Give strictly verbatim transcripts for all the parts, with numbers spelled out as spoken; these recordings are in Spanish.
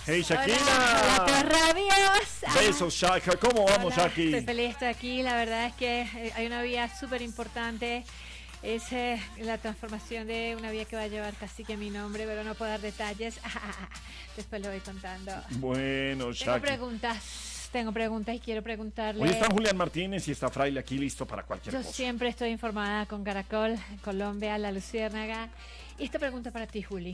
Hey, Shakira. Hola, hola, rabiosa. Besos, Shaka. ¿Cómo vamos, Hola, Shaki? Estoy feliz de estar aquí. La verdad es que eh, hay una vía súper importante. Es eh, la transformación de una vía que va a llevar casi que mi nombre, pero no puedo dar detalles. Después lo voy contando. Bueno, Shaki. Tengo preguntas. Tengo preguntas y quiero preguntarle. Hoy está Julián Martínez y está Fraile aquí listo para cualquier Yo cosa. siempre estoy informada con Caracol, Colombia, La Luciérnaga. Y esta pregunta para ti, Juli.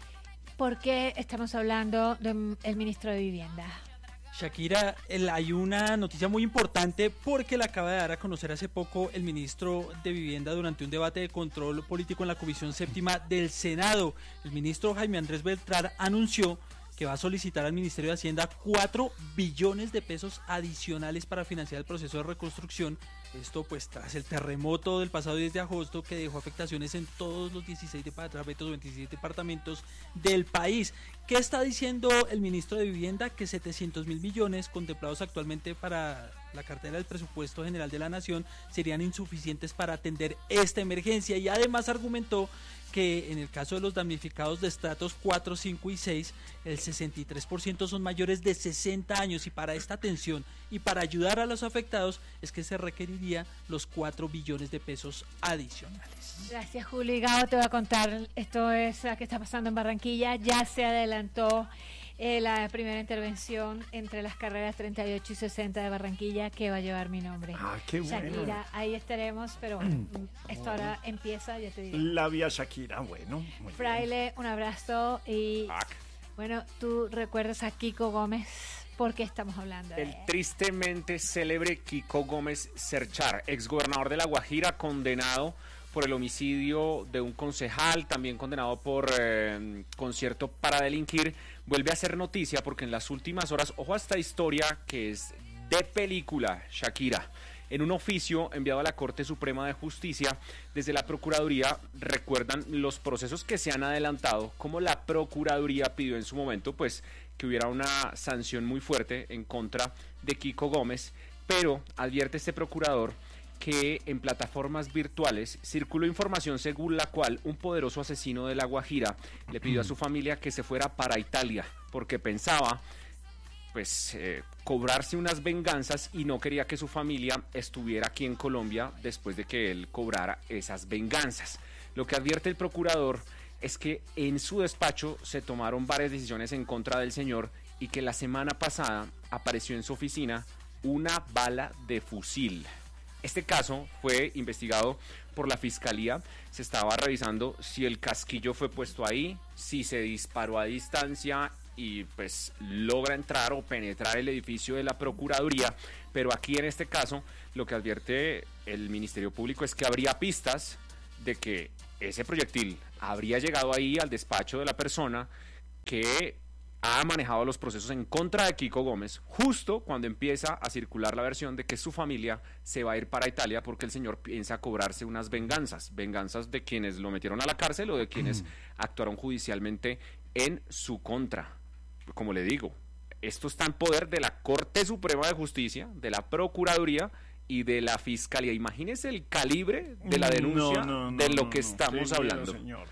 ¿Por qué estamos hablando del ministro de Vivienda? Shakira, el, hay una noticia muy importante porque la acaba de dar a conocer hace poco el ministro de Vivienda durante un debate de control político en la Comisión Séptima del Senado. El ministro Jaime Andrés Beltrán anunció que va a solicitar al Ministerio de Hacienda cuatro billones de pesos adicionales para financiar el proceso de reconstrucción. Esto pues tras el terremoto del pasado diez de agosto que dejó afectaciones en todos los dieciséis departamentos o veintisiete departamentos del país. ¿Qué está diciendo el ministro de Vivienda? Que setecientos mil millones contemplados actualmente para la cartera del presupuesto general de la nación serían insuficientes para atender esta emergencia, y además argumentó que en el caso de los damnificados de estratos cuatro, cinco y seis, el sesenta y tres por ciento son mayores de sesenta años, y para esta atención y para ayudar a los afectados es que se requeriría los cuatro billones de pesos adicionales. Gracias, Julio. Gabo, te voy a contar, esto es lo que está pasando en Barranquilla. Ya se adelantó eh, la primera intervención entre las carreras treinta y ocho y sesenta de Barranquilla, que va a llevar mi nombre. Ah, qué bueno. Shakira, ahí estaremos, pero bueno, esto ahora empieza, ya te digo. La vía Shakira, bueno. Muy Fraile, bien. un abrazo y Ah. bueno, tú recuerdas a Kiko Gómez. ¿Por qué estamos hablando de El tristemente célebre Kiko Gómez Cerchar, exgobernador de La Guajira, condenado por el homicidio de un concejal, también condenado por eh, concierto para delinquir, vuelve a hacer noticia porque en las últimas horas, ojo a esta historia que es de película, Shakira. En un oficio enviado a la Corte Suprema de Justicia, desde la Procuraduría recuerdan los procesos que se han adelantado, como la Procuraduría pidió en su momento pues que hubiera una sanción muy fuerte en contra de Kiko Gómez, pero advierte este procurador que en plataformas virtuales circuló información según la cual un poderoso asesino de La Guajira le pidió a su familia que se fuera para Italia, porque pensaba pues eh, cobrarse unas venganzas y no quería que su familia estuviera aquí en Colombia después de que él cobrara esas venganzas. Lo que advierte el procurador es que en su despacho se tomaron varias decisiones en contra del señor y que la semana pasada apareció en su oficina una bala de fusil. Este caso fue investigado por la Fiscalía. Se estaba revisando si el casquillo fue puesto ahí, si se disparó a distancia y pues logra entrar o penetrar el edificio de la Procuraduría, pero aquí en este caso lo que advierte el Ministerio Público es que habría pistas de que ese proyectil habría llegado ahí al despacho de la persona que ha manejado los procesos en contra de Kiko Gómez, justo cuando empieza a circular la versión de que su familia se va a ir para Italia porque el señor piensa cobrarse unas venganzas, venganzas de quienes lo metieron a la cárcel o de quienes actuaron judicialmente en su contra. Como le digo, esto está en poder de la Corte Suprema de Justicia, de la Procuraduría y de la Fiscalía. Imagínese el calibre de la denuncia no, no, de lo no, que no, estamos sí, hablando. Señor.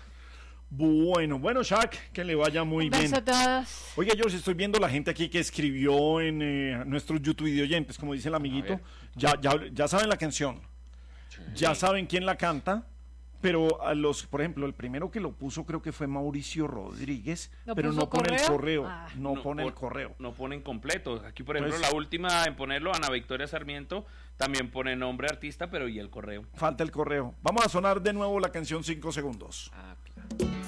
Bueno, bueno, Shak, que le vaya muy Un bien. beso a todos. Oye, yo estoy viendo la gente aquí que escribió en eh, nuestros YouTube video oyentes, como dice el amiguito, ya, ya, ya saben la canción, sí. Ya saben quién la canta, pero a los, por ejemplo, el primero que lo puso creo que fue Mauricio Rodríguez, pero no pone el correo, ah. no, no pone el correo. No ponen completo. Aquí, por ejemplo, pues, la última en ponerlo, Ana Victoria Sarmiento, también pone nombre artista, pero y el correo. Falta el correo. Vamos a sonar de nuevo la canción cinco segundos. Ah, claro.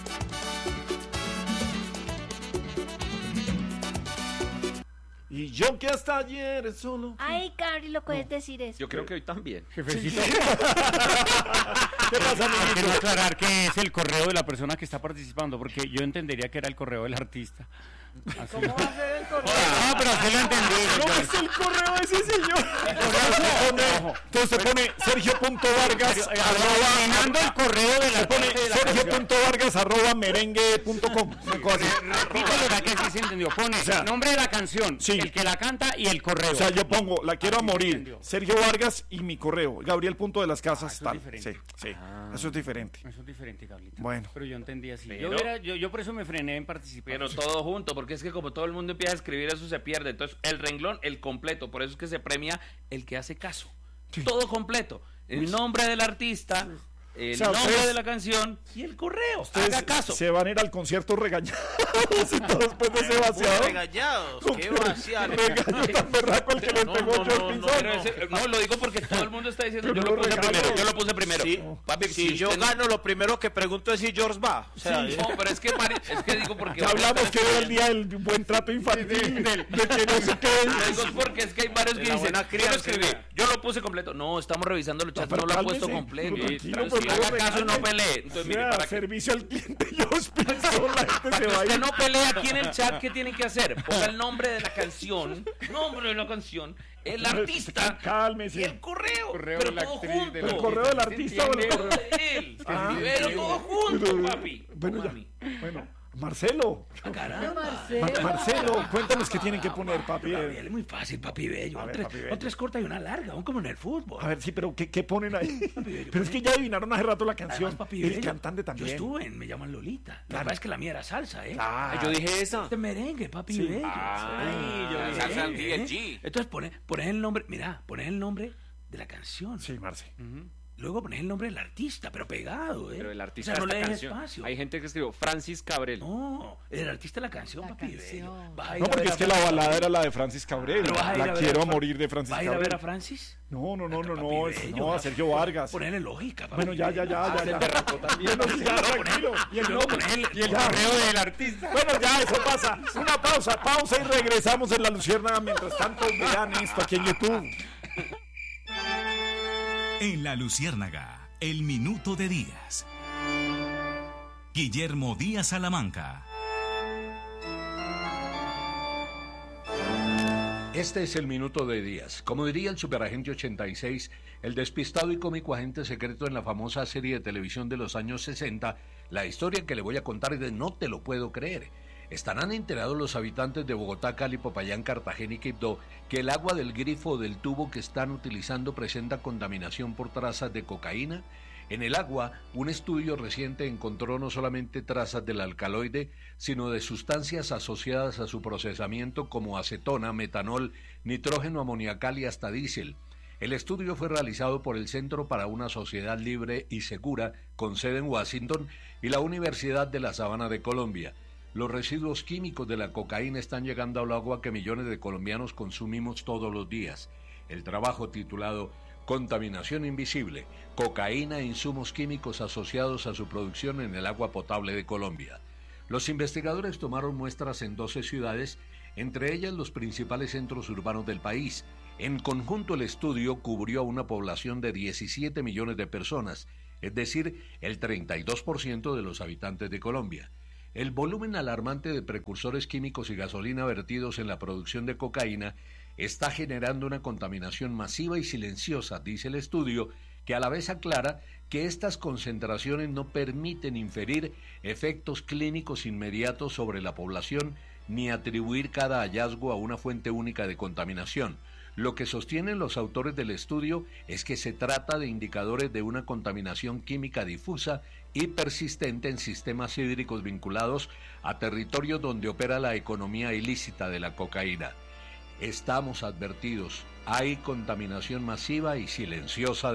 Y yo que hasta ayer solo... Ay, Cari, lo puedes no. decir eso. Yo creo que hoy también. Jefecito. ¿Qué pasa, amiguito? Quiero aclarar que es el correo de la persona que está participando, porque yo entendería que era el correo del artista. Así. ¿Cómo va a ser el correo? No, pero así lo entendí. ¿Cómo es el correo de ese señor? Entonces se pone Sergio.vargas arroba el correo de la se pone Sergio.vargas arroba merengue punto com. Repítelo, la que sí se entendió. Pone o sea, el nombre de la canción, sí, el que la canta y el correo. O sea, yo pongo La quiero a morir, Sergio Vargas y mi correo, Gabriel punto de las casas, ah, tal. Es sí, sí. Ah. Eso es diferente. Eso es diferente, Carlita. Bueno. Pero yo entendí así. Pero- Yo, hubiera- yo, yo por eso me frené en participar. Pero todo junto, porque es que como todo el mundo empieza a escribir, eso se pierde. Entonces, el renglón, el completo. Por eso es que se premia el que hace caso. Todo completo. El nombre del artista, el O sea, nombre ustedes- de la canción y el correo. Ustedes Haga caso. se van a ir al concierto regañados y todo después de ese vaciado. Regañados, qué vaciado. Regañó tan berraco el que le No, pegó no, yo no, al no, pinzón. pero ese- no, lo digo porque todo el mundo está diciendo Yo yo no lo lo puse regalo. primero, yo lo puse primero. Sí. Papi, Si si yo usted no- gano, lo primero que pregunto es si George va. O sea, No, pero es que, Mari- es que digo porque... Ya hablamos que era el día del buen trato infantil, de que no sé qué Lo es. digo es porque es que hay varios que De la dicen, buena yo lo crianza, escribí, mira. yo lo puse completo. No, estamos revisando los chats, pero no lo ha puesto cálmese, completo. pero tranquilo, Tranquilo, por si favor, haga caso, no regáñe. pelee. Entonces, O mire, sea, para que, servicio al cliente, yo pienso, la gente se va a usted ir. no pelee aquí en el chat, ¿qué tiene que hacer? Ponga el nombre de la canción, nombre de la canción, el artista Cálmese. y el correo, Correo pero de la todo actriz, junto. de la ¿El correo del artista o el Todo correo? de él, Ah, pero sí. todo junto, Pero- papi. Bueno, O ya. mami. Bueno, Marcelo. Caramba. Mar- Marcelo, cuéntanos qué tienen que poner, papi. Es muy fácil, papi bello. A ver, Son tres- papi bello. son tres cortas y una larga, aún como en el fútbol. A ver, sí, pero ¿qué, qué ponen ahí? Pero es que ya adivinaron hace rato la canción. Además, papi El bello, cantante también. Yo estuve en Me llaman Lolita. La Claro. verdad es que la mía era salsa, ¿eh? Ah, yo dije esa. Este merengue, papi Sí. bello. Ay, yo Sí, dije salsa ¿eh? D L G. Entonces pones pones el nombre, mira, pones el nombre de la canción. Sí, Marce. Luego pones el nombre del artista, pero pegado, ¿eh? Pero el artista O sea, no de le esta dejes canción. espacio. Hay gente que escribió Francis Cabrel. No, el artista de la canción, La papi canción. bello. Vas a ir No, a porque ver es a que la Francis. balada era la de Francis Cabrel. Pero vas a ir La ver quiero a a Fra- morir de Francis ¿Vas a ir a ver a Cabrel. Francis? No, no, no, no, Papi no, bello, no, a Sergio Vargas. Ponerle lógica, papi. Bueno, ya, ya, ya, Ah, ya, se ya. derrotó también. Bueno, sí, ya, tranquilo. Y el Luego nombre. pones el- Y el ya. correo del artista. Bueno, ya, eso pasa. Una pausa, pausa y regresamos en La Luciérnaga. Mientras tanto, vean esto aquí en YouTube. En La Luciérnaga, el minuto de Díaz. Guillermo Díaz Salamanca. Este es el minuto de Díaz. Como diría el superagente ochenta y seis, el despistado y cómico agente secreto en la famosa serie de televisión de los años sesenta, la historia que le voy a contar es de No te lo puedo creer. Estarán enterados los habitantes de Bogotá, Cali, Popayán, Cartagena y Quibdó que el agua del grifo o del tubo que están utilizando presenta contaminación por trazas de cocaína. En el agua, un estudio reciente encontró no solamente trazas del alcaloide, sino de sustancias asociadas a su procesamiento como acetona, metanol, nitrógeno amoniacal y hasta diésel. El estudio fue realizado por el Centro para una Sociedad Libre y Segura, con sede en Washington, y la Universidad de la Sabana de Colombia. Los residuos químicos de la cocaína están llegando al agua que millones de colombianos consumimos todos los días. El trabajo titulado Contaminación invisible, cocaína e insumos químicos asociados a su producción en el agua potable de Colombia. Los investigadores tomaron muestras en doce ciudades, entre ellas los principales centros urbanos del país. En conjunto el estudio cubrió a una población de diecisiete millones de personas, es decir, el treinta y dos por ciento de los habitantes de Colombia. El volumen alarmante de precursores químicos y gasolina vertidos en la producción de cocaína está generando una contaminación masiva y silenciosa, dice el estudio, que a la vez aclara que estas concentraciones no permiten inferir efectos clínicos inmediatos sobre la población ni atribuir cada hallazgo a una fuente única de contaminación. Lo que sostienen los autores del estudio es que se trata de indicadores de una contaminación química difusa y persistente en sistemas hídricos vinculados a territorios donde opera la economía ilícita de la cocaína. Estamos advertidos, hay contaminación masiva y silenciosa